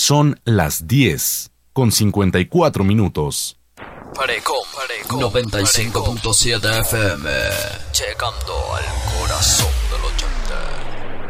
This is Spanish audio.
Son las 10:54. Parecom 95.7 FM, llegando al corazón del 80.